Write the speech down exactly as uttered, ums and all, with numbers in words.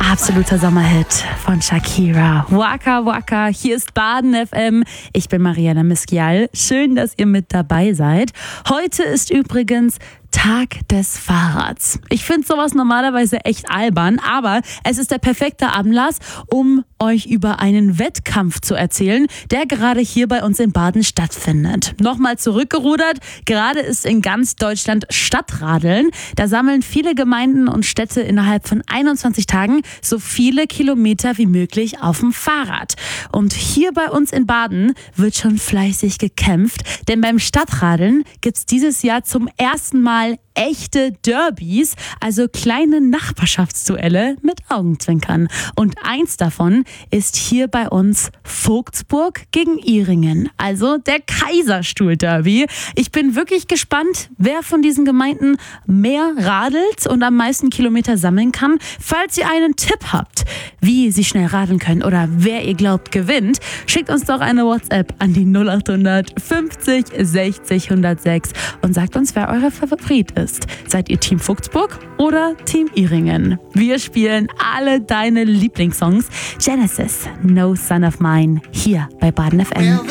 Absoluter Sommerhit von Shakira. Waka Waka, hier ist Baden F M. Ich bin Mariana Miskial. Schön, dass ihr mit dabei seid. Heute ist übrigens Tag des Fahrrads. Ich finde sowas normalerweise echt albern, aber es ist der perfekte Anlass, um euch über einen Wettkampf zu erzählen, der gerade hier bei uns in Baden stattfindet. Nochmal zurückgerudert, gerade ist in ganz Deutschland Stadtradeln. Da sammeln viele Gemeinden und Städte innerhalb von einundzwanzig Tagen so viele Kilometer wie möglich auf dem Fahrrad. Und hier bei uns in Baden wird schon fleißig gekämpft, denn beim Stadtradeln gibt's dieses Jahr zum ersten Mal echte Derbys, also kleine Nachbarschaftsduelle mit Augenzwinkern. Und eins davon ist hier bei uns Vogtsburg gegen Ihringen, also der Kaiserstuhl-Derby. Ich bin wirklich gespannt, wer von diesen Gemeinden mehr radelt und am meisten Kilometer sammeln kann. Falls ihr einen Tipp habt, wie sie schnell radeln können oder wer ihr glaubt gewinnt, schickt uns doch eine WhatsApp an die null acht hundert fünfzig sechzig hundertsechs und sagt uns, wer euer Favorit ist. Seid ihr Team Vogtsburg oder Team Ihringen? Wir spielen alle deine Lieblingssongs. Genesis, No Son of Mine, hier bei Baden F M.